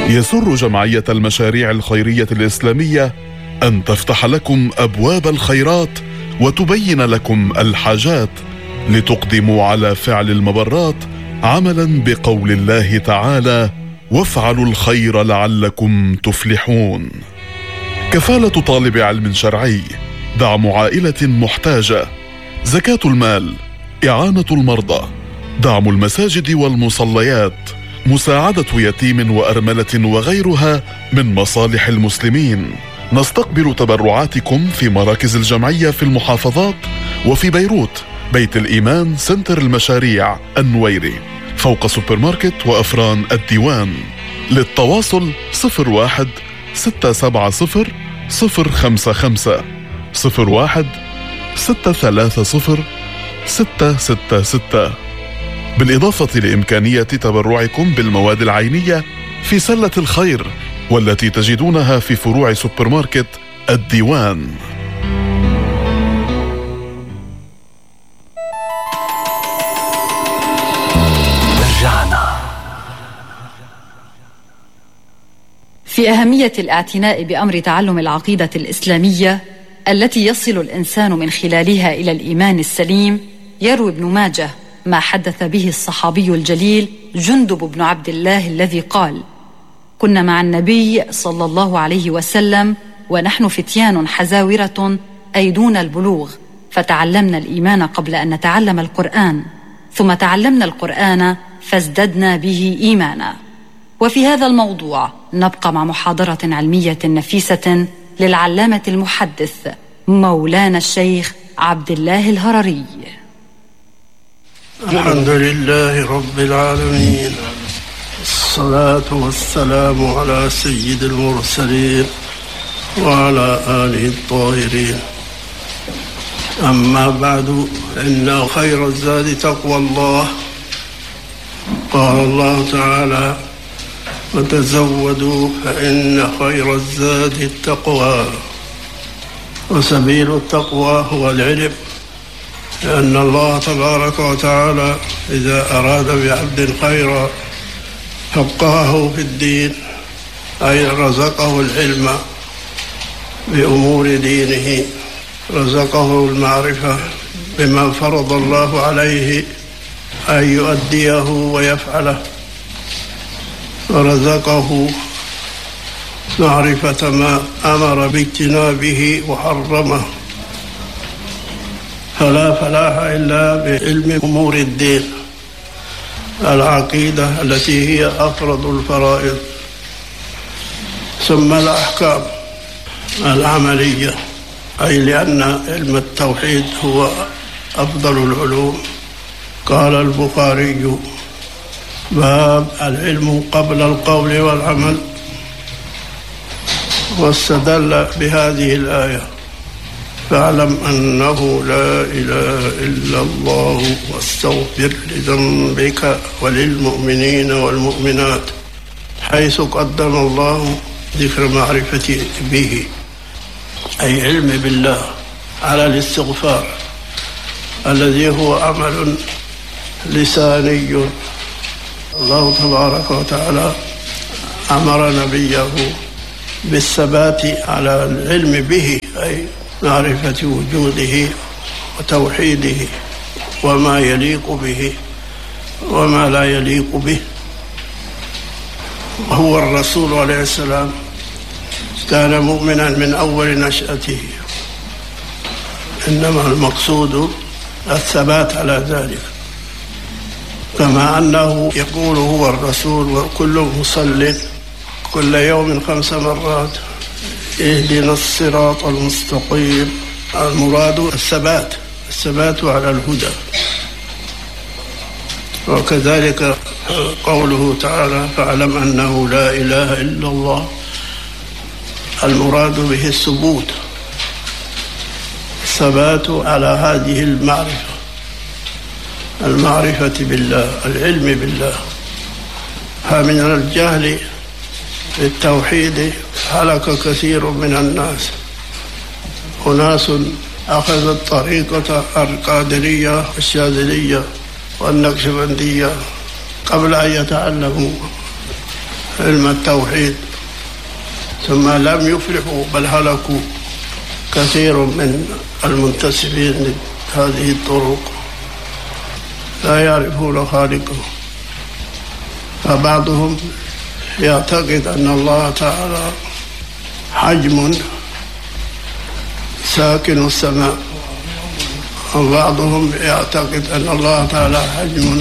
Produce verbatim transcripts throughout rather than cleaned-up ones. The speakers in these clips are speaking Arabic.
يسر جمعية المشاريع الخيرية الإسلامية أن تفتح لكم أبواب الخيرات وتبين لكم الحاجات لتقدموا على فعل المبرات عملا بقول الله تعالى: وافعلوا الخير لعلكم تفلحون. كفالة طالب علم شرعي، دعم عائلة محتاجة، زكاة المال، إعانة المرضى، دعم المساجد والمصليات، مساعدة يتيم وأرملة وغيرها من مصالح المسلمين. نستقبل تبرعاتكم في مراكز الجمعية في المحافظات وفي بيروت بيت الإيمان سنتر المشاريع النويري فوق سوبر ماركت وأفران الديوان. للتواصل صفر واحد ستة سبعة صفر صفر خمسة خمسة صفر واحد ستة ثلاثة صفر ستة ستة ستة، بالإضافة لإمكانية تبرعكم بالمواد العينية في سلة الخير والتي تجدونها في فروع سوبر ماركت الديوان. رجعنا. في أهمية الاعتناء بأمر تعلم العقيدة الإسلامية التي يصل الإنسان من خلالها إلى الإيمان السليم، يروي ابن ماجه ما حدث به الصحابي الجليل جندب بن عبد الله الذي قال: كنا مع النبي صلى الله عليه وسلم ونحن فتيان حزاورة أي دون البلوغ، فتعلمنا الإيمان قبل أن نتعلم القرآن، ثم تعلمنا القرآن فازددنا به إيمانا. وفي هذا الموضوع نبقى مع محاضرة علمية نفيسة للعلامة المحدث مولانا الشيخ عبد الله الهرري. الحمد لله رب العالمين، الصلاة والسلام على سيد المرسلين وعلى آله الطاهرين. أما بعد، إن خير الزاد تقوى الله. قال الله تعالى: وتزودوا فإن خير الزاد التقوى. وسبيل التقوى هو العلم، لأن الله تبارك وتعالى إذا أراد بعبد خيرا فقهه في الدين، أي رزقه العلم بأمور دينه، رزقه المعرفة بما فرض الله عليه أن يؤديه ويفعله، ورزقه معرفة ما أمر باجتنابه وحرمه. فلا فلاح إلا بعلم أمور الدين، العقيدة التي هي أفرض الفرائض، ثم الأحكام العملية، أي لأن علم التوحيد هو أفضل العلوم. قال البخاري: باب العلم قبل القول والعمل. واستدل بهذه الآية: فاعلم أنه لا إله إلا الله واستغفر لذنبك وللمؤمنين والمؤمنات، حيث قدم الله ذكر معرفة به، أي علم بالله، على الاستغفار الذي هو عمل لساني. الله تبارك وتعالى أمر نبيه بالثبات على العلم به، أي معرفة وجوده وتوحيده وما يليق به وما لا يليق به. هو الرسول عليه السلام كان مؤمنا من أول نشأته، إنما المقصود الثبات على ذلك، كما أنه يقول هو الرسول وكل مصل كل يوم خمس مرات: اهدنا الصراط المستقيم. المراد الثبات، الثبات على الهدى. وكذلك قوله تعالى: فاعلم أنه لا إله إلا الله، المراد به الثبوت، الثبات على هذه المعرفة، المعرفة بالله، العلم بالله. فمن الجهل بالتوحيد هلك كثير من الناس. أناس أخذت طريقة القادرية الشاذلية والنقشبندية قبل أن يتعلموا علم التوحيد، ثم لم يفلحوا بل هلكوا كثير من المنتسبين لهذه الطرق لا يعرفون خالقه. فبعضهم يعتقد أن الله تعالى حجم ساكن السماء، وبعضهم يعتقد أن الله تعالى حجم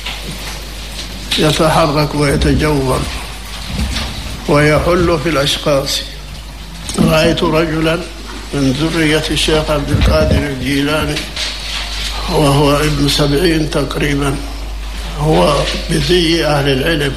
يتحرك ويتجول ويحل في الأشخاص. رأيت رجلا من ذرية الشيخ عبد القادر الجيلاني وهو ابن سبعين تقريبا، هو بذي أهل العلم،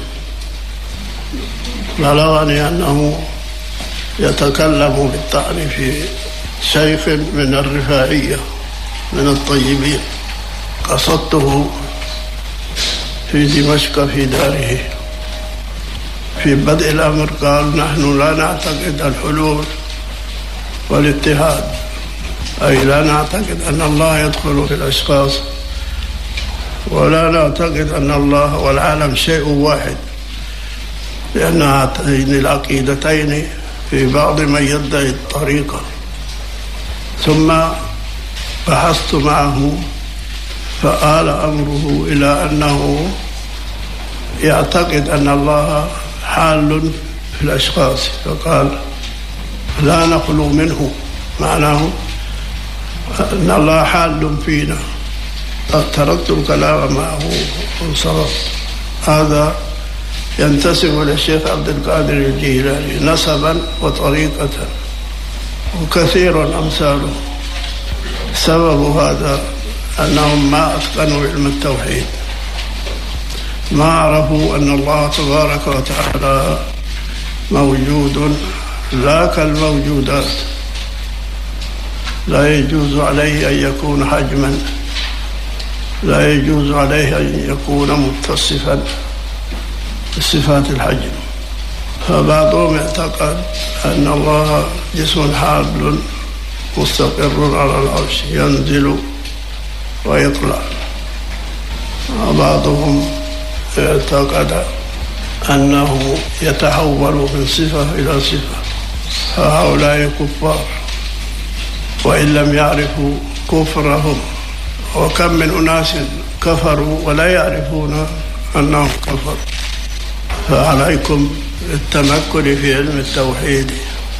بلغني أنه يتكلم بالطعن في شيخ من الرفاعية من الطيبين. قصدته في دمشق في داره. في بدء الأمر قال: نحن لا نعتقد الحلول والاتحاد، أي لا نعتقد أن الله يدخل في الأشخاص، ولا نعتقد أن الله والعالم شيء واحد، لأن هاتين العقيدتين في بعض من يدعي الطريقة. ثم بحثت معه فآل أمره إلى أنه يعتقد أن الله حال في الأشخاص، فقال: لا نخلو منه، معناه أن الله حال فينا. تركت الكلام معه وانصرفت. هذا ينتسب للشيخ عبد القادر الجيلاني نسبا وطريقة، وكثير أمثاله. سبب هذا أنهم ما أتقنوا علم التوحيد، ما عرفوا أن الله تبارك وتعالى موجود لا كالموجودات، لا يجوز عليه أن يكون حجما، لا يجوز عليه أن يكون متصفا بصفات الحجم. فبعضهم اعتقد أن الله جسم حاد مستقر على العرش ينزل ويطلع، وبعضهم اعتقد أنه يتحول من صفة إلى صفة. فهؤلاء كفار، وإن لم يعرفوا كفرهم، وكم من أناس كفروا ولا يعرفون أنهم كفروا. فعليكم التمكن في علم التوحيد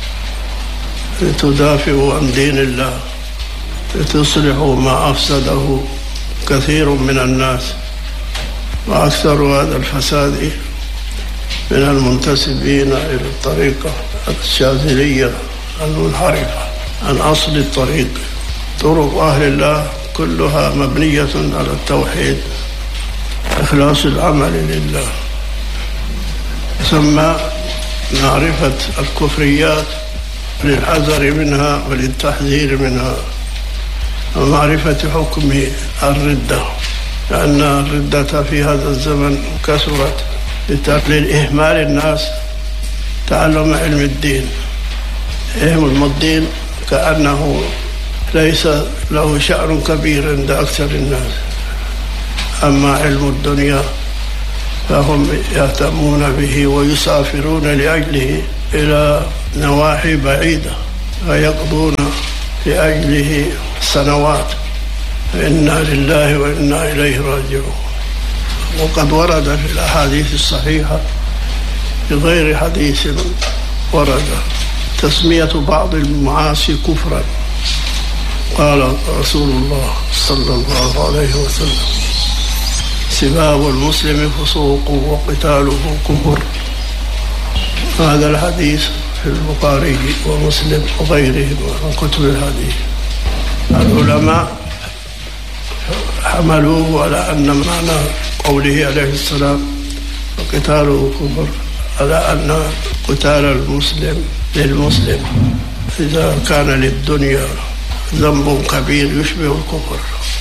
لتدافعوا عن دين الله، لتصلحوا ما أفسده كثير من الناس، وأكثر هذا الفساد من المنتسبين إلى الطريقة الشاذلية المنحرفة عن أصل الطريق. طرق أهل الله كلها مبنية على التوحيد، إخلاص العمل لله، ثم معرفة الكفريات للحذر منها وللتحذير منها، ومعرفة حكم الردة، لأن الردة في هذا الزمن كثرت لتقليل إهمال الناس تعلم علم الدين. علم الدين كأنه ليس له شأن كبير عند أكثر الناس، أما علم الدنيا فهم يهتمون به ويسافرون لأجله إلى نواحي بعيدة ويقضون لأجله سنوات. إنا لله وإنا إليه راجعون. وقد ورد في الأحاديث الصحيحة بغير حديث ورد تسمية بعض المعاصي كفرا. قال رسول الله صلى الله عليه وسلم: سباب المسلم فسوق وقتاله كفر. هذا الحديث في البخاري ومسلم وغيرهم من كتب الحديث. العلماء حملوه على أن معنى قوله عليه السلام وقتاله كفر على أن قتال المسلم للمسلم إذا كان للدنيا ذنب كبير يشبه الكفر.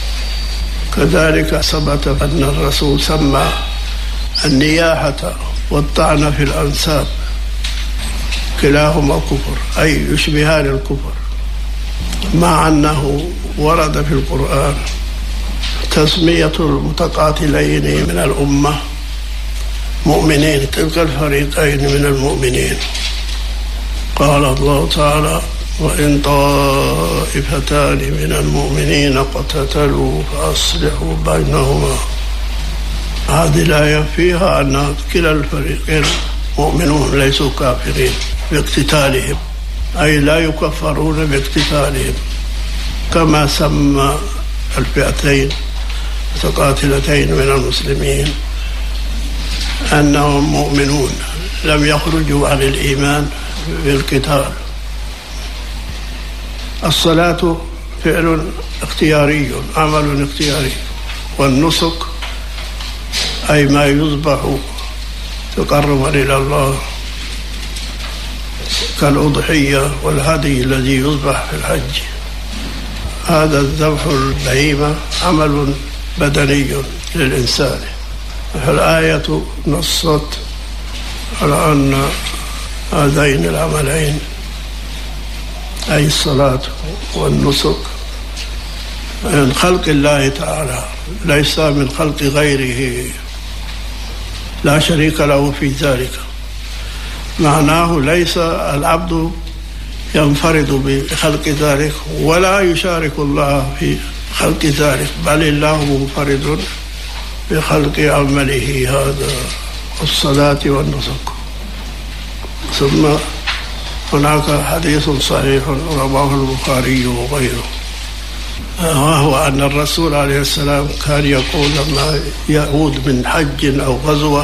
كذلك ثبت أن الرسول سمى النياحة والطعن في الأنساب كلاهما كفر، أي يشبهان الكفر، مع أنه ورد في القرآن تسمية المتقاتلين من الأمة مؤمنين، تلك الفريقين من المؤمنين. قال الله تعالى: وإن طائفتان من المؤمنين اقتتلوا فأصلحوا بينهما. هذه الآية فيها أن كلا الفريقين مؤمنون ليسوا كافرين باقتتالهم، أي لا يكفرون باقتتالهم، كما سمى الفئتين متقاتلتين من المسلمين أنهم مؤمنون لم يخرجوا عن الإيمان بالقتال. الصلاة فعل اختياري، عمل اختياري، والنسك أي ما يذبح تقربا إلى الله كالأضحية والهدي الذي يذبح في الحج. هذا الذبح البهيمة عمل بدني للإنسان. فالآية نصت على أن هذين العملين أي الصلاة والنسك من خلق الله تعالى، ليس من خلق غيره، لا شريك له في ذلك. معناه ليس العبد ينفرد بخلق ذلك ولا يشارك الله في خلق ذلك، بل الله منفرد بخلق عمله هذا الصلاة والنسك. ثم هناك حديث صحيح رواه البخاري وغيره، وهو أن الرسول عليه السلام كان يقول لما يعود من حج أو غزوة: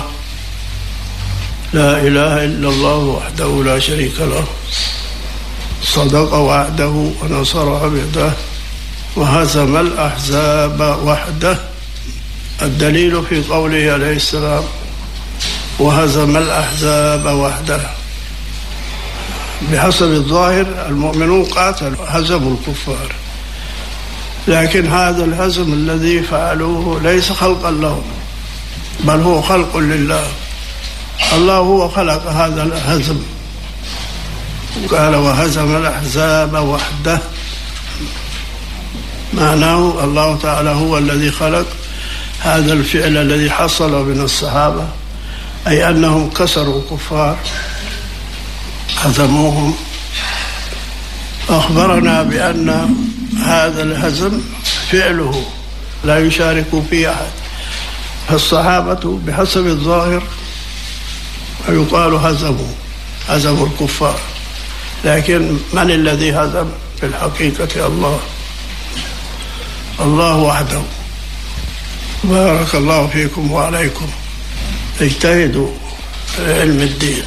لا إله إلا الله وحده لا شريك له، صدق وعده ونصر عبده وهزم الأحزاب وحده. الدليل في قوله عليه السلام: وهزم الأحزاب وحده. بحسب الظاهر المؤمنون قاتلوا هزموا الكفار، لكن هذا الهزم الذي فعلوه ليس خلقا لهم، بل هو خلق لله. الله هو خلق هذا الهزم، قال: وهزم الأحزاب وحده. معناه الله تعالى هو الذي خلق هذا الفعل الذي حصل من الصحابة، أي أنهم كسروا الكفار هزموهم. أخبرنا بأن هذا الهزم فعله لا يشارك فيه أحد. فالصحابة بحسب الظاهر يقال هزموا هزموا الكفار، لكن من الذي هزم في الحقيقة؟ الله الله وحده. بارك الله فيكم وعليكم. اجتهدوا في علم الدين،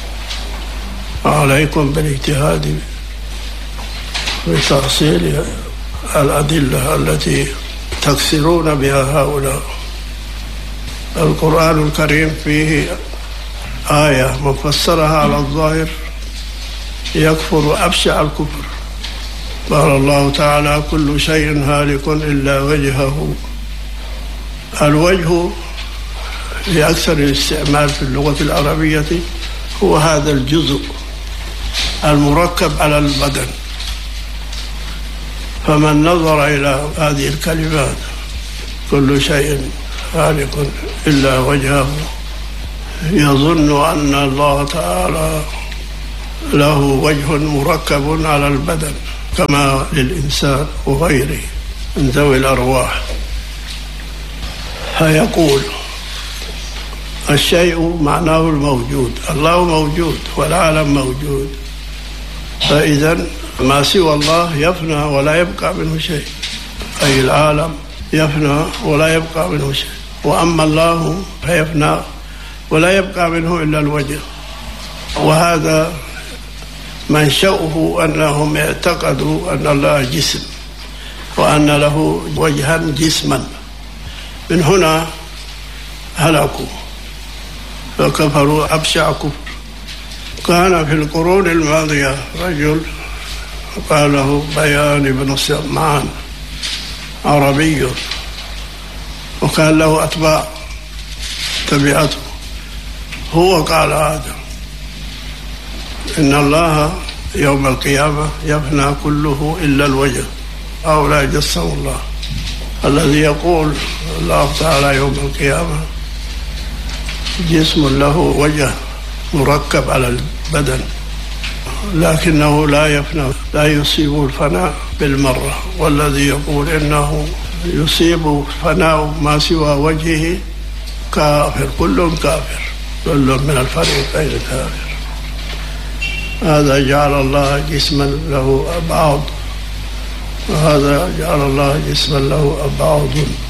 وعليكم بالاجتهاد بتحصيل الأدلة التي تكسرون بها هؤلاء. القرآن الكريم فيه آية مفسرها على الظاهر يكفر أبشع الكفر. قال الله تعالى: كل شيء هالك إلا وجهه. الوجه في أكثر الاستعمال في اللغة العربية هو هذا الجزء المركب على البدن. فمن نظر إلى هذه الكلمات كل شيء هالك إلا وجهه يظن أن الله تعالى له وجه مركب على البدن كما للإنسان وغيره من ذوي الأرواح. فيقول: الشيء معناه الموجود، الله موجود والعالم موجود، فإذا ما سوى الله يفنى ولا يبقى منه شيء، أي العالم يفنى ولا يبقى منه شيء، وأما الله فيفنى ولا يبقى منه إلا الوجه. وهذا منشأه أنهم اعتقدوا أن الله جسم وأن له وجها جسما، من هنا هلكوا فكفروا أبشع كفر. كان في القرون الماضية رجل قال له بيان بن سمعان، عربي، وكان له أتباع تبعته. هو قال هذا: إن الله يوم القيامة يفنى كله إلا الوجه، أو لا يجسم الله. الذي يقول الله تعالى يوم القيامة جسم له وجه مركب على البدن، لكنه لا يفنى، لا يصيب الفناء بالمرة. والذي يقول إنه يصيب فناء ما سوى وجهه كافر، كل كافر، كل من الفريقين كافر. هذا جعل الله جسما له أبعاد، وهذا جعل الله جسما له أبعاد.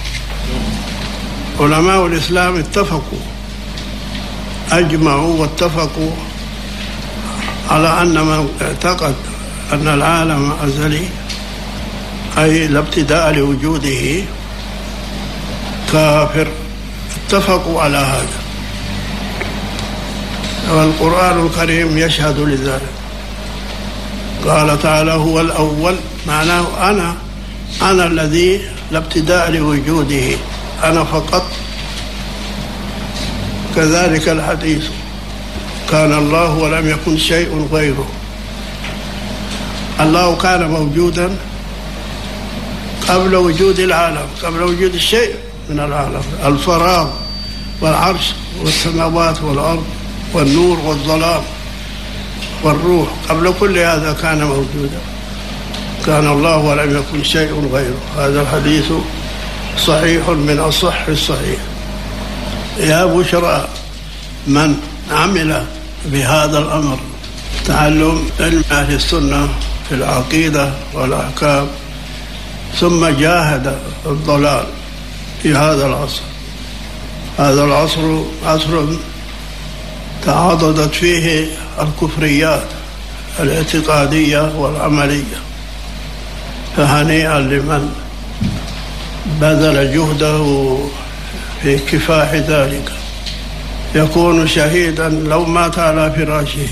علماء الإسلام اتفقوا، أجمعوا واتفقوا على أن من اعتقد أن العالم أزلي أي لا ابتداء لوجوده كافر، اتفقوا على هذا، والقرآن الكريم يشهد لذلك. قال تعالى: هو الأول، معناه أنا أنا الذي لا ابتداء لوجوده، أنا فقط. كذلك الحديث: كان الله ولم يكن شيء غيره. الله كان موجودا قبل وجود العالم، قبل وجود الشيء من العالم، الفراغ والعرش والسماوات والأرض والنور والظلام والروح، قبل كل هذا كان موجودا. كان الله ولم يكن شيء غيره. هذا الحديث صحيح من أصح الصحيح. يا بشرى من عمل بهذا الأمر، تعلم علم أهل السنة في العقيدة والأحكام، ثم جاهد الضلال في هذا العصر. هذا العصر عصر تعاضدت فيه الكفريات الاعتقادية والعملية، فهنيئا لمن بذل جهده في كفاح ذلك. يكون شهيدا لو مات على فراشه،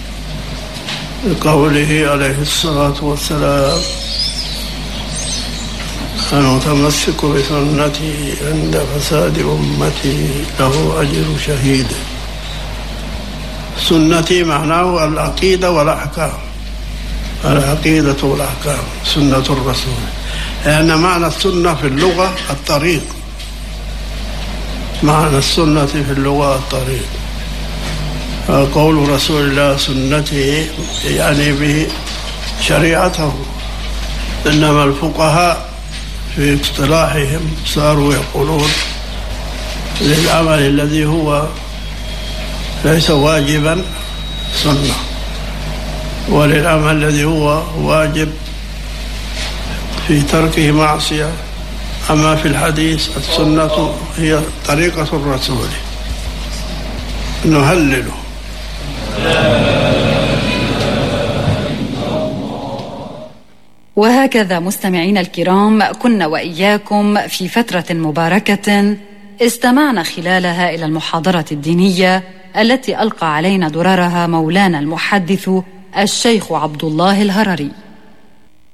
بقوله عليه الصلاة والسلام: المتمسك بسنتي عند فساد أمتي له أجر شهيد. سنتي معناه العقيدة والأحكام، العقيدة والأحكام، سنة الرسول، لأن معنى السنة في اللغة الطريق، معنى السنة في اللغة الطريق. قول رسول الله سنته يعني به شريعته، إنما الفقهاء في اصطلاحهم صاروا يقولون للعمل الذي هو ليس واجبا سنة، وللعمل الذي هو واجب في تركه معصية. أما في الحديث السنة هي طريقة الرسول، نهلله. وهكذا مستمعين الكرام، كنا وإياكم في فترة مباركة استمعنا خلالها إلى المحاضرة الدينية التي ألقى علينا دررها مولانا المحدث الشيخ عبد الله الهرري.